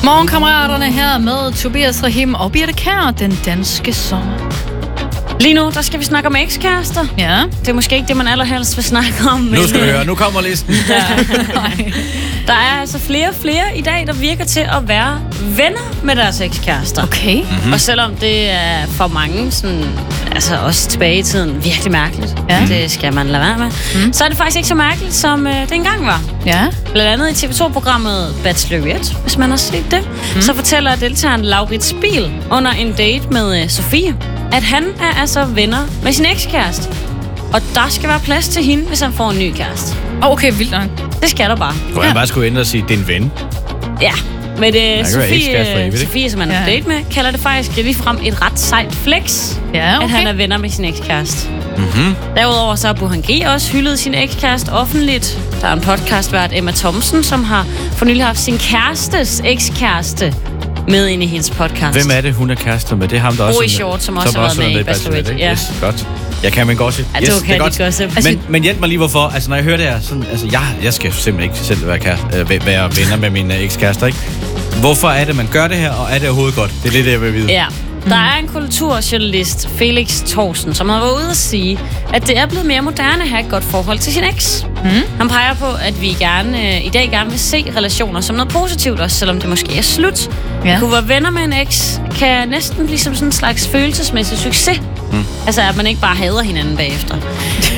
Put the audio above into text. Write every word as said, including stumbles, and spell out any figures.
Morgenkammeraterne her med Tobias Rahim og Birte Kjær, den danske sommer. Lige nu, der skal vi snakke om ekskærester. Ja. Det er måske ikke det, man allerhelst vil snakke om. Men nu skal vi høre, nu kommer listen. Ja. Der er altså flere og flere i dag, der virker til at være venner med deres ekskærester. Okay. Mm-hmm. Og selvom det er for mange, sådan, altså også tilbage i tiden, virkelig mærkeligt. Ja. Det skal man lade være med. Mm. Så er det faktisk ikke så mærkeligt, som øh, det engang var. Ja. Blandt andet i T V to-programmet Bachelorette, hvis man har set det. Mm. Så fortæller deltageren Laurits Spiel under en date med øh, Sofie, at han er altså venner med sin ekskæreste. Og der skal være plads til hende, hvis han får en ny kæreste. Okay, vildt nok. Det skal der bare. Hvor han bare skulle ændre og sige, det er en ven. Ja, men det, Sofie, Sofie, som han er på ja. date med, kalder det faktisk ligefrem et ret sejt flex, ja, okay. at han er venner med sin ekskæreste. Mm-hmm. Derudover så har Burhan G også hyldet sin ekskæreste offentligt. Der er en podcastvært, Emma Thomsen, som har for nylig haft sin kærestes ekskæreste med ind i hendes podcast. Hvem er det, hun er kærester med? Det er ham, der også Boy Short, som også har været med i Bachelorette. Ja. Yes, godt. Jeg kan men gossip. Ja, yes, det er godt. godt. Men, men hjælp mig lige, hvorfor. Altså, når jeg hører det her, sådan, altså, jeg, jeg skal simpelthen ikke selv være, kæreste, øh, være venner med mine ekskærester, ikke? Hvorfor er det, man gør det her, og er det overhovedet godt? Det er lidt det, jeg vil vide. Ja. Der er en kulturjournalist, Felix Thorsen, som har været ude at sige, at det er blevet mere moderne at have et godt forhold til sin eks. Mm. Han peger på, at vi gerne, øh, i dag gerne vil se relationer som noget positivt, også selvom det måske er slut. Ja. At kunne være venner med en eks kan næsten blive som sådan en slags følelsesmæssig succes. Mm. Altså, at man ikke bare hader hinanden bagefter.